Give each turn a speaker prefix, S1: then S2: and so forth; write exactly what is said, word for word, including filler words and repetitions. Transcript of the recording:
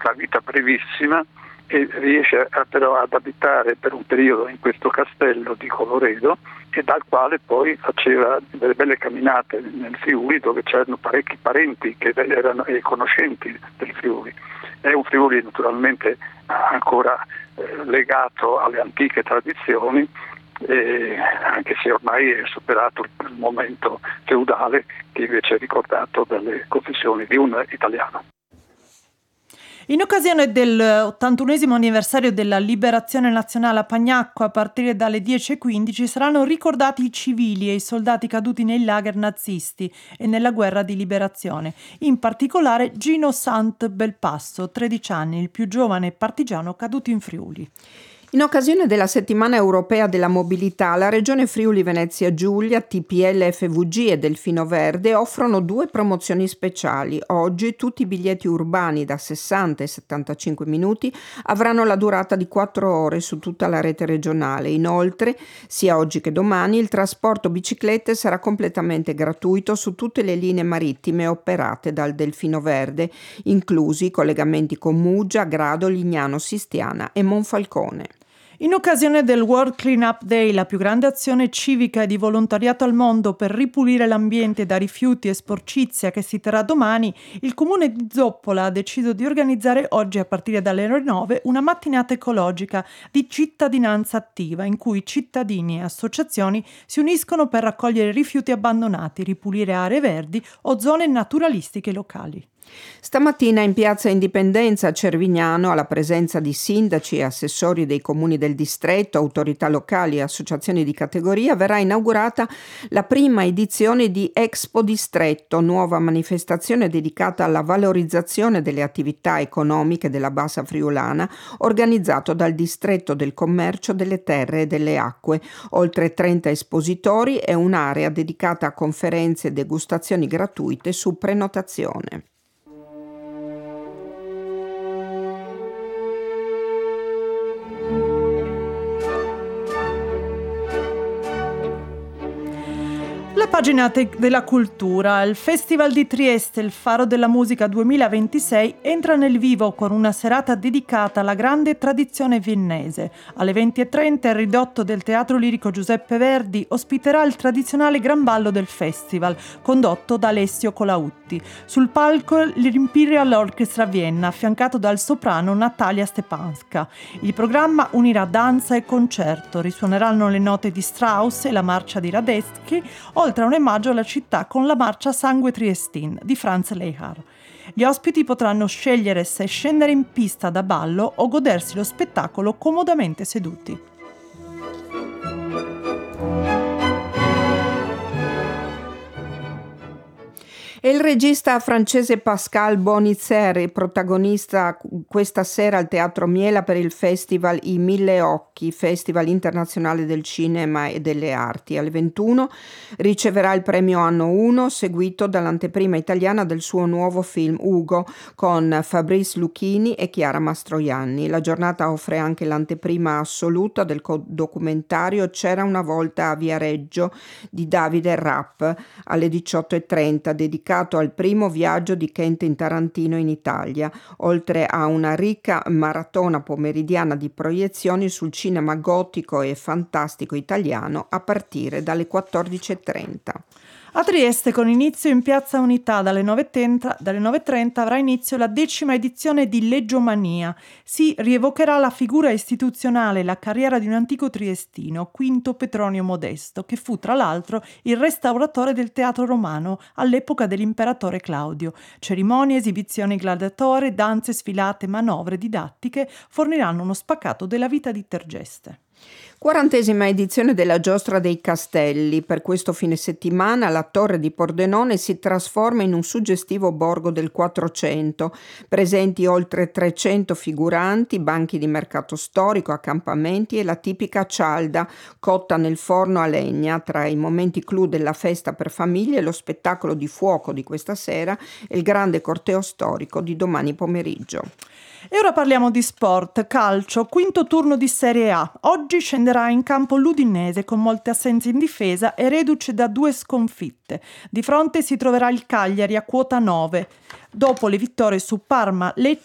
S1: una vita brevissima e riesce a, però ad abitare per un periodo in questo castello di Colloredo, e dal quale poi faceva delle belle camminate nel Friuli, dove c'erano parecchi parenti che erano e conoscenti del Friuli. È un Friuli naturalmente ancora eh, legato alle antiche tradizioni, eh, anche se ormai è superato il momento feudale che invece è ricordato dalle confessioni di un italiano.
S2: In occasione dell'ottantunesimo anniversario della liberazione nazionale a Pagnacco, a partire dalle dieci e quindici saranno ricordati i civili e i soldati caduti nei lager nazisti e nella guerra di liberazione, in particolare Gino Sant Belpasso, tredici anni, il più giovane partigiano caduto in Friuli.
S3: In occasione della settimana europea della mobilità, la Regione Friuli Venezia Giulia, T P L F V G e Delfino Verde offrono due promozioni speciali. Oggi tutti i biglietti urbani da sessanta e settantacinque minuti avranno la durata di quattro ore su tutta la rete regionale. Inoltre, sia oggi che domani, il trasporto biciclette sarà completamente gratuito su tutte le linee marittime operate dal Delfino Verde, inclusi i collegamenti con Muggia, Grado, Lignano, Sistiana e Monfalcone.
S2: In occasione del World Clean Up Day, la più grande azione civica e di volontariato al mondo per ripulire l'ambiente da rifiuti e sporcizia che si terrà domani, il comune di Zoppola ha deciso di organizzare oggi a partire dalle ore nove una mattinata ecologica di cittadinanza attiva, in cui cittadini e associazioni si uniscono per raccogliere rifiuti abbandonati, ripulire aree verdi o zone naturalistiche locali.
S3: Stamattina in piazza Indipendenza a Cervignano, alla presenza di sindaci e assessori dei comuni del distretto, autorità locali e associazioni di categoria, verrà inaugurata la prima edizione di Expo Distretto, nuova manifestazione dedicata alla valorizzazione delle attività economiche della Bassa Friulana, organizzato dal Distretto del Commercio delle Terre e delle Acque. Oltre trenta espositori e un'area dedicata a conferenze e degustazioni gratuite su prenotazione.
S2: La pagina della cultura. Il Festival di Trieste, il Faro della Musica duemilaventisei, entra nel vivo con una serata dedicata alla grande tradizione viennese. Alle venti e trenta il ridotto del Teatro Lirico Giuseppe Verdi ospiterà il tradizionale gran ballo del festival, condotto da Alessio Colautti. Sul palco l'Imperial Orchestra Vienna, affiancato dal soprano Natalia Stepanska. Il programma unirà danza e concerto, risuoneranno le note di Strauss e la marcia di Radetzky, oltre a un omaggio alla città con la marcia Sangue Triestin di Franz Lehár. Gli ospiti potranno scegliere se scendere in pista da ballo o godersi lo spettacolo comodamente seduti.
S3: E il regista francese Pascal Bonizzer, protagonista questa sera al Teatro Miela per il festival I Mille Occhi, Festival internazionale del cinema e delle arti. Alle ventuno riceverà il premio Anno uno, seguito dall'anteprima italiana del suo nuovo film Ugo, con Fabrice Lucchini e Chiara Mastroianni. La giornata offre anche l'anteprima assoluta del documentario C'era una volta a Viareggio di Davide Rapp, alle diciotto e trenta, dedicato al primo viaggio di Quentin Tarantino in Italia, oltre a una ricca maratona pomeridiana di proiezioni sul cinema gotico e fantastico italiano a partire dalle quattordici e trenta.
S2: A Trieste, con inizio in Piazza Unità dalle nove e trenta, dalle nove e trenta avrà inizio la decima edizione di Legiomania. Si rievocherà la figura istituzionale e la carriera di un antico triestino, Quinto Petronio Modesto, che fu tra l'altro il restauratore del teatro romano all'epoca dell'imperatore Claudio. Cerimonie, esibizioni gladiatori, danze, sfilate, manovre didattiche forniranno uno spaccato della vita di Tergeste.
S3: Quarantesima edizione della Giostra dei Castelli. Per questo fine settimana la Torre di Pordenone si trasforma in un suggestivo borgo del Quattrocento, presenti oltre trecento figuranti, banchi di mercato storico, accampamenti e la tipica cialda cotta nel forno a legna. Tra i momenti clou della festa per famiglie, lo spettacolo di fuoco di questa sera e il grande corteo storico di domani pomeriggio.
S2: E ora parliamo di sport, calcio, quinto turno di Serie A. Oggi scenderà in campo l'Udinese con molte assenze in difesa e reduce da due sconfitte. Di fronte si troverà il Cagliari a quota nove. Dopo le vittorie su Parma, Lecce